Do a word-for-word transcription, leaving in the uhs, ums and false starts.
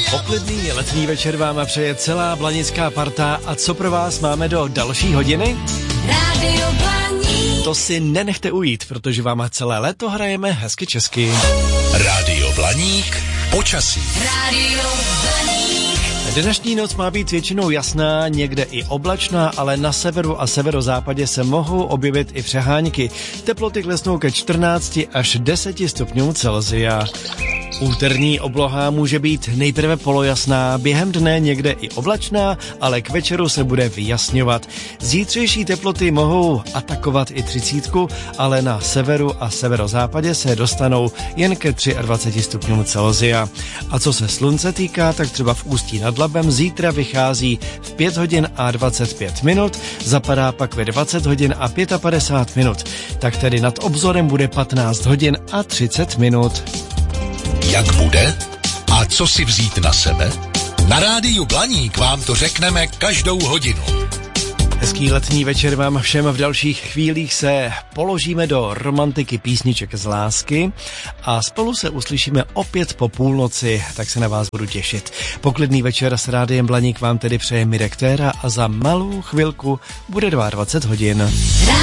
Poklidný letní večer vám přeje celá blanická parta a co pro vás máme do další hodiny? Rádio Blaník. To si nenechte ujít, protože vám celé léto hrajeme hezky česky. Rádio Blaník, počasí. Rádio Blaník. Dnešní noc má být většinou jasná, někde i oblačná, ale na severu a severozápadě se mohou objevit i přehánky. Teploty klesnou ke čtrnácti až deseti stupňům Celsia. Úterní obloha může být nejprve polojasná, během dne někde i oblačná, ale k večeru se bude vyjasňovat. Zítřejší teploty mohou atakovat i třicítku, ale na severu a severozápadě se dostanou jen ke dvaceti třem stupňům Celsia. A co se slunce týká, tak třeba v Ústí nad Labem zítra vychází v pět hodin a dvacet pět minut, zapadá pak ve dvacet hodin a padesát pět minut. Tak tedy nad obzorem bude patnáct hodin a třicet minut. Jak bude? A co si vzít na sebe? Na Rádiu Blaník vám to řekneme každou hodinu. Hezký letní večer vám všem, v dalších chvílích se položíme do romantiky písniček z lásky a spolu se uslyšíme opět po půlnoci, tak se na vás budu těšit. Poklidný večer s Rádiem Blaník vám tedy přeje Mirek Téra a za malou chvilku bude dvacet dva hodin.